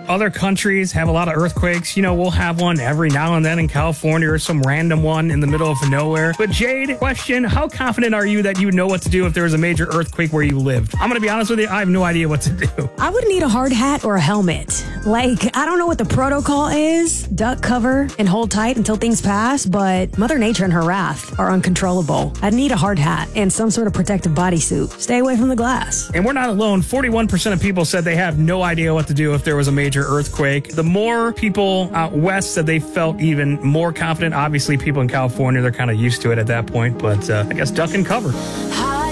other countries have a lot of earthquakes. You know, we'll have one every now and then in California or some random one in the middle of nowhere. But Jade, question, how confident are you that you know what to do if there was a major earthquake where you lived? I'm going to be honest with you, I have no idea what to do. I would need a hard hat or a helmet. Like, I don't know what the protocol is. Duck cover and hold tight until things pass, but Mother Nature and her wrath are uncontrollable. I'd need a hard hat and some sort of protective bodysuit. Stay away from the glass. And we're not alone. 41% of people said they have no idea what to do if there was a major earthquake. The more people out west said they felt even more confident. Obviously, people in California, they're kind of used to it at that point, but I guess duck and cover.